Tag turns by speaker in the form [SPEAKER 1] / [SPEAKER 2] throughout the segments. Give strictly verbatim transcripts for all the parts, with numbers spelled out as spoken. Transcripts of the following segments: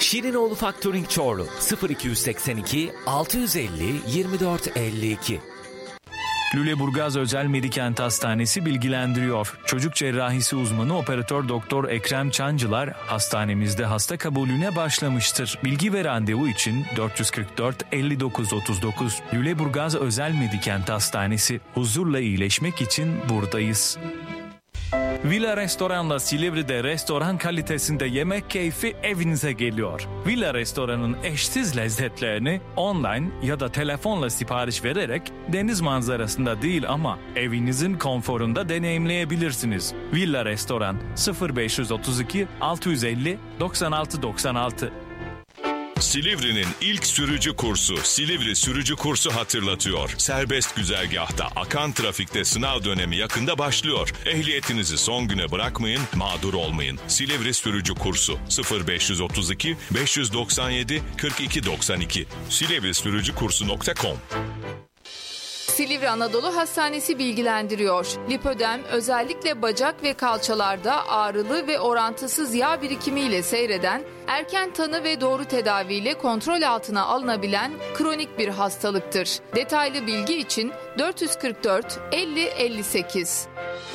[SPEAKER 1] Şirinoğlu Factoring Çorlu sıfır iki seksen iki altı yüz elli yirmi dört elli iki.
[SPEAKER 2] Lüleburgaz Özel Medikent Hastanesi bilgilendiriyor. Çocuk cerrahisi uzmanı operatör doktor Ekrem Çancılar hastanemizde hasta kabulüne başlamıştır. Bilgi ve randevu için dört yüz kırk dört elli dokuz otuz dokuz. Lüleburgaz Özel Medikent Hastanesi, huzurla iyileşmek için buradayız. Villa Restoran'la Silivri'de restoran kalitesinde yemek keyfi evinize geliyor. Villa Restoran'ın eşsiz lezzetlerini online ya da telefonla sipariş vererek deniz manzarasında değil ama evinizin konforunda deneyimleyebilirsiniz. Villa Restoran sıfır beş otuz iki altı yüz elli doksan altı doksan altı.
[SPEAKER 3] Silivri'nin ilk sürücü kursu Silivri Sürücü Kursu hatırlatıyor. Serbest güzergahta akan trafikte sınav dönemi yakında başlıyor. Ehliyetinizi son güne bırakmayın, mağdur olmayın. Silivri Sürücü Kursu sıfır beş otuz iki beş doksan yedi kırk iki doksan iki silivri sürücü kursu nokta com.
[SPEAKER 4] Silivri Anadolu Hastanesi bilgilendiriyor. Lipödem özellikle bacak ve kalçalarda ağrılı ve orantısız yağ birikimiyle seyreden, erken tanı ve doğru tedaviyle kontrol altına alınabilen kronik bir hastalıktır. Detaylı bilgi için dört yüz kırk dört elli elli sekiz.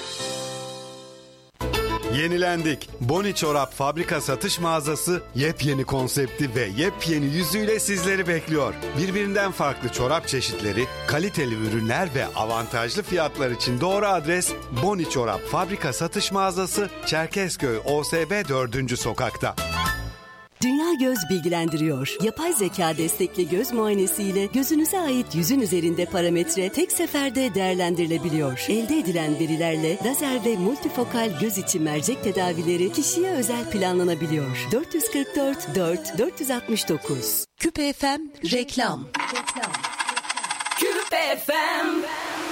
[SPEAKER 5] Yenilendik. Boni Çorap Fabrika Satış Mağazası yepyeni konsepti ve yepyeni yüzüyle sizleri bekliyor. Birbirinden farklı çorap çeşitleri, kaliteli ürünler ve avantajlı fiyatlar için doğru adres Boni Çorap Fabrika Satış Mağazası, Çerkezköy O S B dördüncü sokakta.
[SPEAKER 6] Dünya Göz bilgilendiriyor. Yapay zeka destekli göz muayenesiyle gözünüze ait yüzün üzerinde parametre tek seferde değerlendirilebiliyor. Elde edilen verilerle lazer ve multifokal göz içi mercek tedavileri kişiye özel planlanabiliyor. dört yüz kırk dört dört dört altı dokuz. Küpe F M reklam.
[SPEAKER 7] Küpe F M